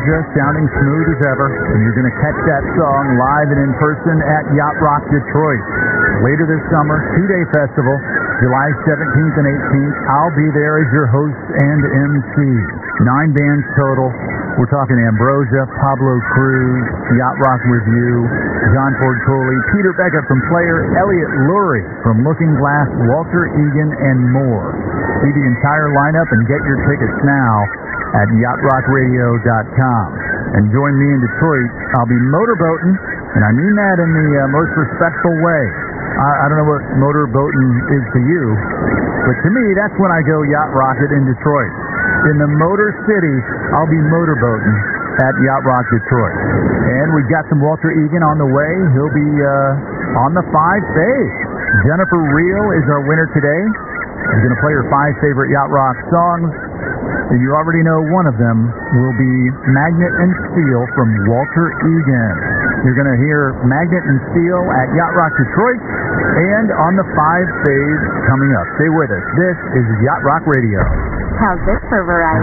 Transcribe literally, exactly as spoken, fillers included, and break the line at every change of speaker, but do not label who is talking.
Ambrosia, sounding smooth as ever, and you're going to catch that song live and in person at Yacht Rock Detroit. Later this summer, two-day festival, July seventeenth and eighteenth. I'll be there as your host and M C. Nine bands total. We're talking Ambrosia, Pablo Cruz, Yacht Rock Review, John Ford Coley, Peter Beckett from Player, Elliot Lurie from Looking Glass, Walter Egan, and more. See the entire lineup and get your tickets now at yacht rock radio dot com. And join me in Detroit. I'll be motorboating, and I mean that in the uh, most respectful way. I, I don't know what motorboating is to you, but to me, that's when I go yacht rocket in Detroit. In the Motor City, I'll be motorboating at Yacht Rock Detroit. And we've got some Walter Egan on the way. He'll be uh, on the five fave. Jennifer Reel is our winner today. She's going to play her five favorite Yacht Rock songs. And you already know one of them will be Magnet and Steel from Walter Egan. You're going to hear Magnet and Steel at Yacht Rock Detroit and on the five fave coming up. Stay with us. This is Yacht Rock Radio.
How's this for variety?